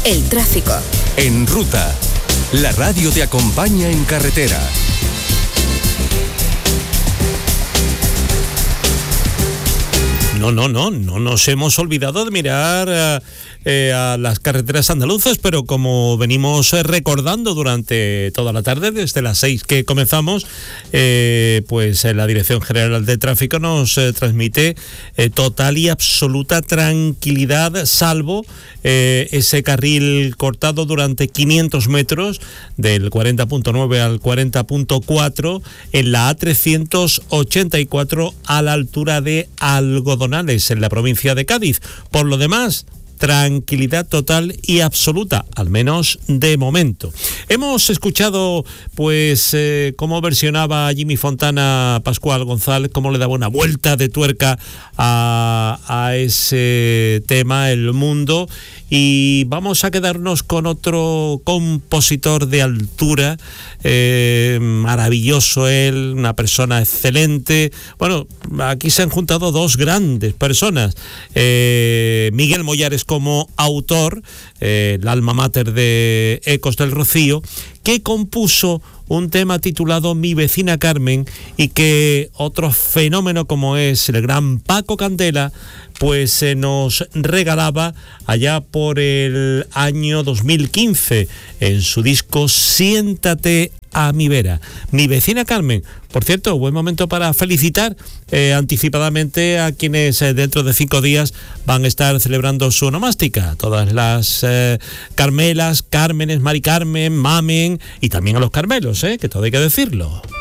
El tráfico. En Ruta, la radio te acompaña en carretera. No nos hemos olvidado de mirar a las carreteras andaluzas, pero como venimos recordando durante toda la tarde, desde las 6 que comenzamos, pues la Dirección General de Tráfico nos transmite total y absoluta tranquilidad, salvo ese carril cortado durante 500 metros del 40.9 al 40.4 en la A384 a la altura de Algodonales, en la provincia de Cádiz. Por lo demás, tranquilidad total y absoluta, al menos de momento. Hemos escuchado pues cómo versionaba Jimmy Fontana Pascual González, cómo le daba una vuelta de tuerca a ese tema, El Mundo, y vamos a quedarnos con otro compositor de altura, maravilloso él, una persona excelente. Bueno, aquí se han juntado dos grandes personas, Miguel Mollares como autor, el alma mater de Ecos del Rocío, que compuso un tema titulado Mi vecina Carmen, y que otro fenómeno como es el gran Paco Candela pues se nos regalaba allá por el año 2015 en su disco Siéntate a mi vera. Mi vecina Carmen. Por cierto, buen momento para felicitar anticipadamente a quienes dentro de 5 días van a estar celebrando su onomástica. Todas las Carmelas, Cármenes, Mari Carmen, Mamen, y también a los Carmelos, que todo hay que decirlo.